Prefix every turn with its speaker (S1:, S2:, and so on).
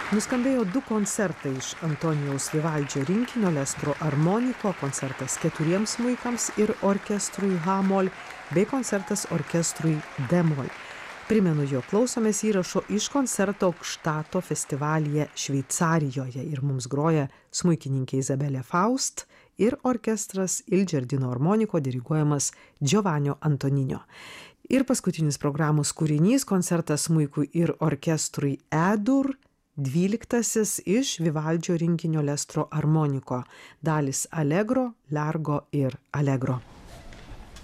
S1: Nuskambėjo 2 koncertai iš Antonijaus Vivaldžio rinkinio Lestro armoniko, koncertas 4 smuikams ir orkestrui H-mol, bei koncertas orkestrui D-mol. Primenu, jog klausomės įrašo iš koncerto Gštato festivalyje Šveicarijoje ir mums groja smuikininkė Izabelė Faust ir orkestras Il Giardino armoniko diriguojamas Giovanni Antonino. Ir paskutinis programos kūrinys, koncertas smuikui ir orkestrui E-dur, 12 iš Vivaldžio rinkinio Lestro armoniko, dalys Allegro, Largo ir Allegro.